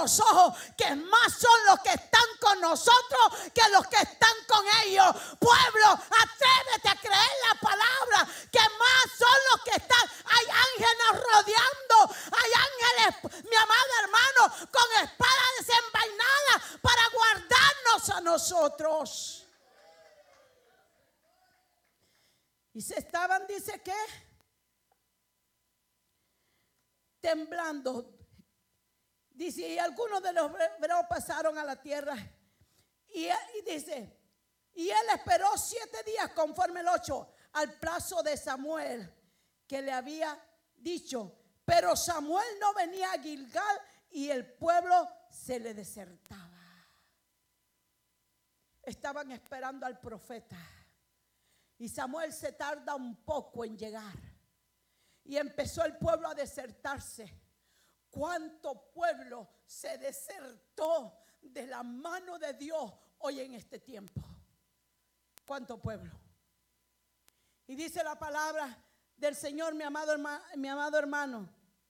los ojos que más son los que están con nosotros que los que están con ellos. Pueblo, atrévete a creer la palabra, que más son los que están. Hay ángeles rodeando, hay ángeles, mi amado hermano, con espada desenvainada para guardarnos a nosotros. Y se estaban, dice que, temblando. Dice, y algunos de los hebreos pasaron a la tierra. Y dice, y él esperó 7 días conforme el 8 al plazo de Samuel que le había dicho. Pero Samuel no venía a Gilgal y el pueblo se le desertaba. Estaban esperando al profeta. Y Samuel se tarda un poco en llegar. Y empezó el pueblo a desertarse. ¿Cuánto pueblo se desertó de la mano de Dios hoy en este tiempo? ¿Cuánto pueblo? Y dice la palabra del Señor, mi amado hermano.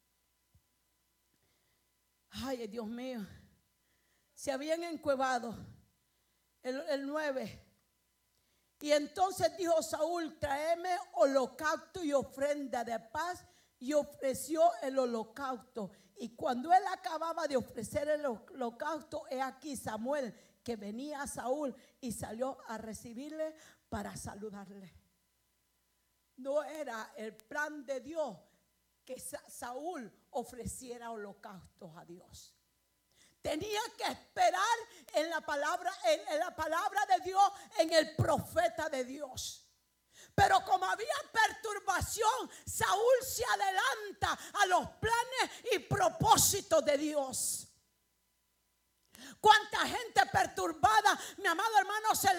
Ay, Dios mío. Se habían encuevado. El 9. Y entonces dijo Saúl, tráeme holocausto y ofrenda de paz. Y ofreció el holocausto. Y cuando él acababa de ofrecer el holocausto, he aquí Samuel que venía a Saúl y salió a recibirle para saludarle. No era el plan de Dios que Saúl ofreciera holocaustos a Dios. Tenía que esperar en la palabra de Dios, en el profeta de Dios. Pero como había perturbación, Saúl se adelanta a los planes y propósitos de Dios. Cuánta gente perturbada, mi amado hermano, se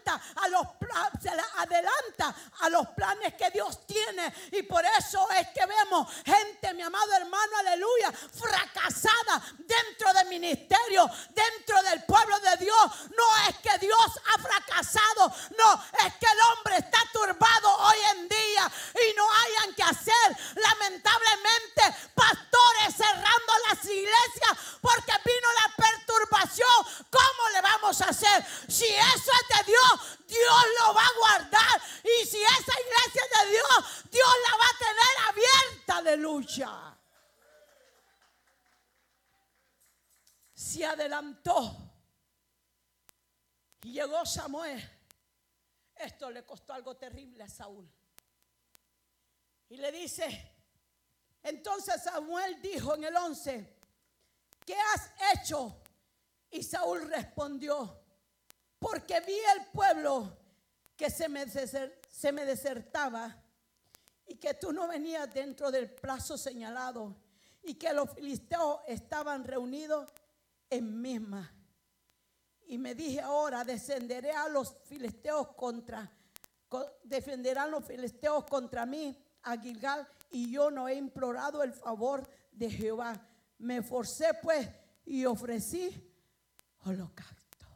adelanta a los planes que Dios tiene. Y por eso es que vemos gente, mi amado hermano, aleluya, fracasada dentro del ministerio, dentro del pueblo de Dios. No es que Dios ha fracasado, no, es que el hombre está turbado hoy en día y no hayan que hacer. Lamentablemente, pastores cerrando las iglesias porque vino la perturbación. ¿Cómo le vamos a hacer? Si eso es de Dios, Dios lo va a guardar. Y si esa iglesia es de Dios, Dios la va a tener abierta. Aleluya. Se adelantó y llegó Samuel. Esto le costó algo terrible a Saúl. Y le dice, entonces Samuel dijo en el 11, ¿qué has hecho? Y Saúl respondió, porque vi el pueblo que se me desertaba y que tú no venías dentro del plazo señalado y que los filisteos estaban reunidos en Misma. Y me dije ahora, defenderán los filisteos contra mí a Gilgal, y yo no he implorado el favor de Jehová. Me esforcé pues y ofrecí holocausto.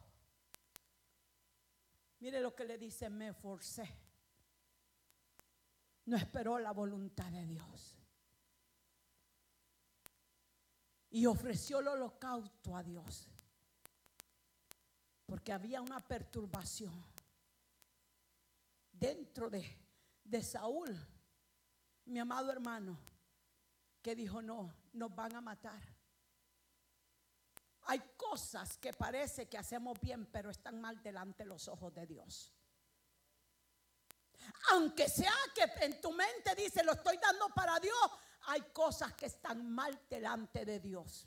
Mire lo que le dice, me esforcé. No esperó la voluntad de Dios. Y ofreció el holocausto a Dios. Porque había una perturbación dentro de Saúl, mi amado hermano, que dijo, no, nos van a matar. Hay cosas que parece que hacemos bien, pero están mal delante de los ojos de Dios. Aunque sea que en tu mente dice, lo estoy dando para Dios, hay cosas que están mal delante de Dios.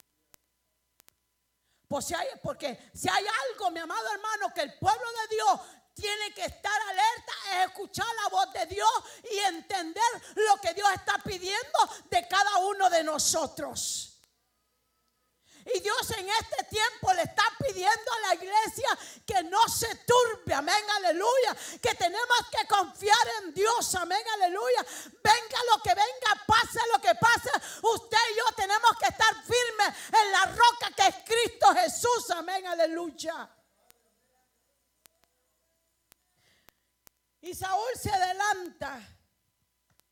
Porque si hay algo, mi amado hermano, que el pueblo de Dios tiene que estar alerta, es escuchar la voz de Dios y entender lo que Dios está pidiendo de cada uno de nosotros. Y Dios en este tiempo le está pidiendo a la iglesia que no se turbe, amén, aleluya. Que tenemos que confiar en Dios, amén, aleluya. Venga lo que venga, pase lo que pase, usted y yo tenemos que estar firmes en la roca que es Cristo Jesús, amén, aleluya. Y Saúl se adelanta